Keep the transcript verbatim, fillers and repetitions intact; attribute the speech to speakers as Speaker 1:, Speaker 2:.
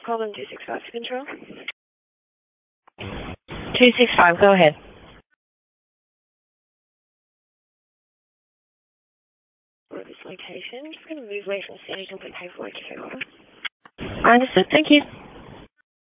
Speaker 1: Call them two six five to control.
Speaker 2: two six five, go ahead.
Speaker 1: For this location, just going to move away from the scene and complete paperwork if you want.
Speaker 2: Understood, thank you.